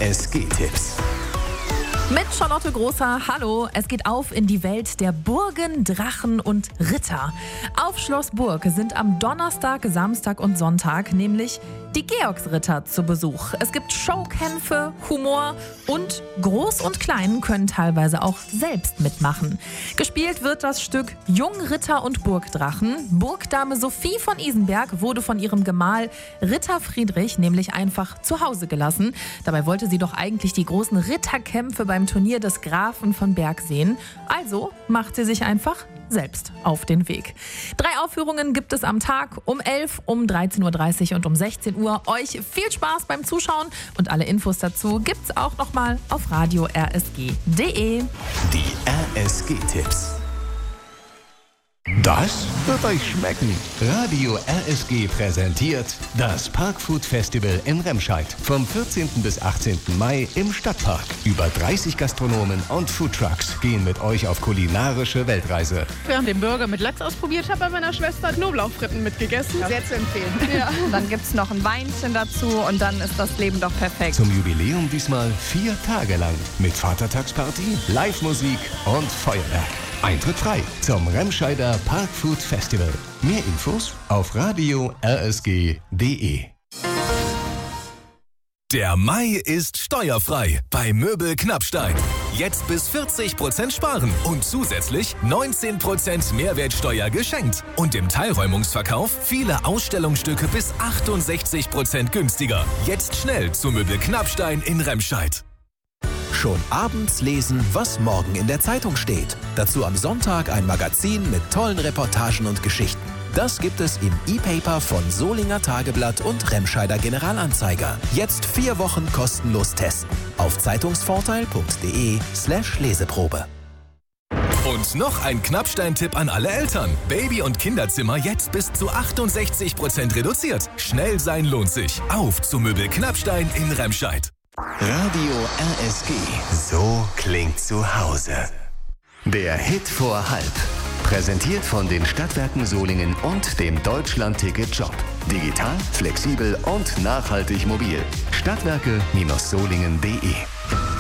RSG-Tipps. Mit Charlotte Großer, hallo. Es geht auf in die Welt der Burgen, Drachen und Ritter. Auf Schloss Burg sind am Donnerstag, Samstag und Sonntag nämlich die Georgsritter zu Besuch. Es gibt Showkämpfe, Humor und Groß und Klein können teilweise auch selbst mitmachen. Gespielt wird das Stück Jungritter und Burgdrachen. Burgdame Sophie von Isenberg wurde von ihrem Gemahl Ritter Friedrich nämlich einfach zu Hause gelassen. Dabei wollte sie doch eigentlich die großen Ritterkämpfe beim Turnier des Grafen von Berg sehen. Also macht sie sich einfach selbst auf den Weg. 3 Aufführungen gibt es am Tag, um 11, um 13.30 Uhr und um 16 Uhr. Euch viel Spaß beim Zuschauen und alle Infos dazu gibt's auch nochmal auf radio rsg.de. Die RSG-Tipps. Das wird euch schmecken. Radio RSG präsentiert das Parkfood Festival in Remscheid. Vom 14. bis 18. Mai im Stadtpark. Über 30 Gastronomen und Foodtrucks gehen mit euch auf kulinarische Weltreise. Während den Burger mit Lachs ausprobiert habe, bei meiner Schwester Knoblauchfritten mitgegessen. Sehr zu empfehlen. Ja. Dann gibt es noch ein Weinchen dazu und dann ist das Leben doch perfekt. Zum Jubiläum diesmal 4 Tage lang mit Vatertagsparty, Live-Musik und Feuerwerk. Eintritt frei zum Remscheider Parkfood Festival. Mehr Infos auf radio rsg.de. Der Mai ist steuerfrei bei Möbel Knappstein. Jetzt bis 40% sparen und zusätzlich 19% Mehrwertsteuer geschenkt. Und im Teilräumungsverkauf viele Ausstellungsstücke bis 68% günstiger. Jetzt schnell zu Möbel Knappstein in Remscheid. Schon abends lesen, was morgen in der Zeitung steht. Dazu am Sonntag ein Magazin mit tollen Reportagen und Geschichten. Das gibt es im E-Paper von Solinger Tageblatt und Remscheider Generalanzeiger. Jetzt 4 Wochen kostenlos testen. Auf zeitungsvorteil.de/Leseprobe. Und noch ein Knappstein-Tipp an alle Eltern. Baby- und Kinderzimmer jetzt bis zu 68% reduziert. Schnell sein lohnt sich. Auf zu Möbel Knappstein in Remscheid. Radio RSG. So klingt zu Hause. Der Hit vor halb. Präsentiert von den Stadtwerken Solingen und dem Deutschland-Ticket-Job. Digital, flexibel und nachhaltig mobil. Stadtwerke-solingen.de